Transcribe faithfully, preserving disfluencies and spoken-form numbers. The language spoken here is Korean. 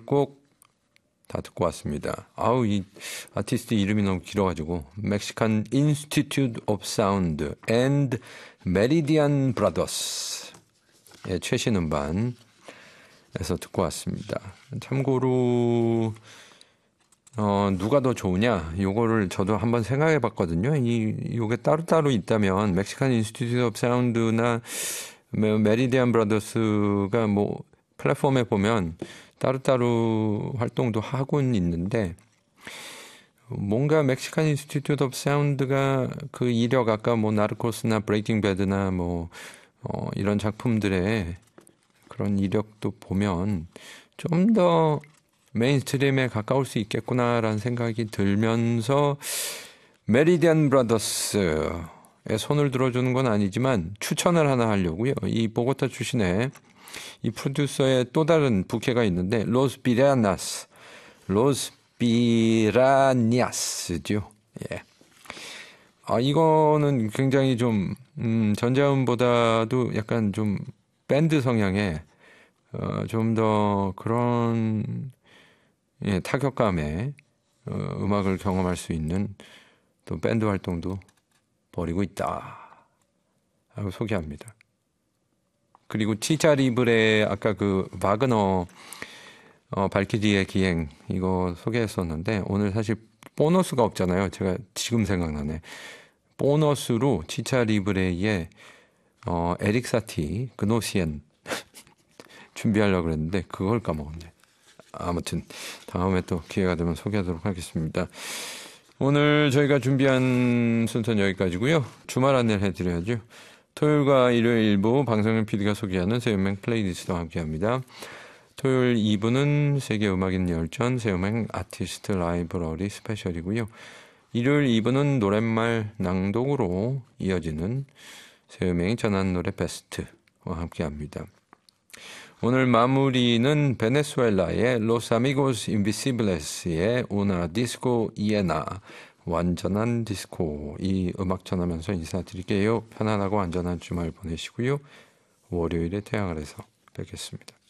곡 다 듣고 왔습니다. 아우, 이 아티스트 이름이 너무 길어가지고 Mexican Institute of Sound and Meridian Brothers의 최신 음반에서 듣고 왔습니다. 참고로 어, 누가 더 좋으냐? 요거를 저도 한번 생각해 봤거든요. 이, 요게 따로따로 있다면, 멕시칸 인스티튜트 오브 사운드나 메리디안 브라더스가 뭐, 플랫폼에 보면 따로따로 활동도 하고는 있는데, 뭔가 멕시칸 인스티튜트 오브 사운드가 그 이력, 아까 뭐, 나르코스나 브레이킹 배드나 뭐, 어, 이런 작품들의 그런 이력도 보면 좀 더 메인스트림에 가까울 수 있겠구나라는 생각이 들면서 메리디안 브라더스의 손을 들어주는 건 아니지만 추천을 하나 하려고요. 이 보고타 출신의 이 프로듀서의 또 다른 부캐가 있는데 로스 비라나스, 로스 비라니아스죠. 예. 아, 이거는 굉장히 좀 음, 전자음보다도 약간 좀 밴드 성향의 어, 좀 더 그런 예, 타격감의 어, 음악을 경험할 수 있는 또 밴드 활동도 벌이고 있다 하고 소개합니다. 그리고 치차 리브레 아까 그 바그너 어, 발키리의 기행 이거 소개했었는데 오늘 사실 보너스가 없잖아요. 제가 지금 생각나네. 보너스로 치차 리브레의 어, 에릭 사티 그노시엔 준비하려고 그랬는데 그걸 까먹었네. 아무튼 다음에 또 기회가 되면 소개하도록 하겠습니다. 오늘 저희가 준비한 순서는 여기까지고요. 주말 안내를 해드려야죠. 토요일과 일요일 일부 방송인 피디가 소개하는 새음악 플레이리스트와 함께합니다. 토요일 이 부는 세계음악인 열전 새음악 아티스트 라이브러리 스페셜이고요. 일요일 이 부는 노랫말 낭독으로 이어지는 새음악이 전하는 노래 베스트와 함께합니다. 오늘 마무리는 베네수엘라의 Los Amigos Invisibles의 Una Disco Llena 완전한 디스코 이 음악 전하면서 인사드릴게요. 편안하고 안전한 주말 보내시고요. 월요일에 태양 아래서 뵙겠습니다.